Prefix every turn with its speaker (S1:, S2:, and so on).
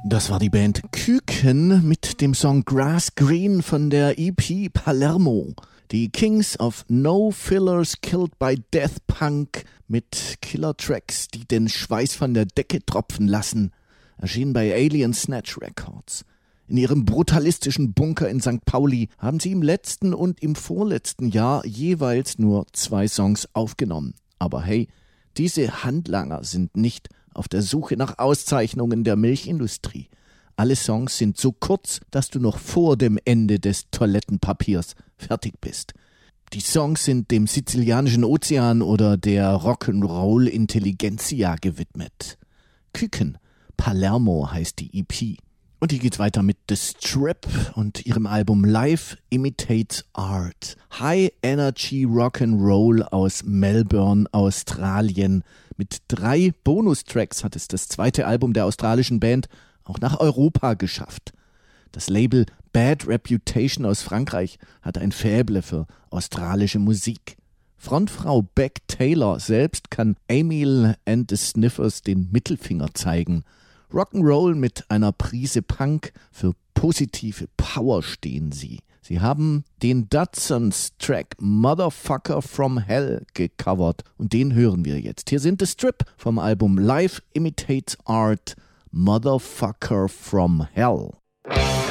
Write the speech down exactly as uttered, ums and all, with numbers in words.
S1: Das war die Band Küken mit dem Song Grass Green von der E P Palermo. Die Kings of No Fillers Killed by Death Punk mit Killer-Tracks, die den Schweiß von der Decke tropfen lassen, erschienen bei Alien Snatch Records. In ihrem brutalistischen Bunker in Sankt Pauli haben sie im letzten und im vorletzten Jahr jeweils nur zwei Songs aufgenommen. Aber hey, diese Handlanger sind nicht auf der Suche nach Auszeichnungen der Milchindustrie. Alle Songs sind so kurz, dass du noch vor dem Ende des Toilettenpapiers fertig bist. Die Songs sind dem sizilianischen Ozean oder der Rock'n'Roll-Intelligentsia gewidmet. Küken, Palermo heißt die E P. Und hier geht's weiter mit The Strip und ihrem Album Life Imitates Art. High Energy Rock'n'Roll aus Melbourne, Australien. Mit drei Bonustracks hat es das zweite Album der australischen Band auch nach Europa geschafft. Das Label Bad Reputation aus Frankreich hat ein Faible für australische Musik. Frontfrau Beck Taylor selbst kann Emil and the Sniffers den Mittelfinger zeigen. Rock'n'Roll mit einer Prise Punk, für positive Power stehen sie. Sie haben den Datsuns Track Motherfucker from Hell gecovert und den hören wir jetzt. Hier sind The Strip vom Album Life Imitates Art, Motherfucker from Hell.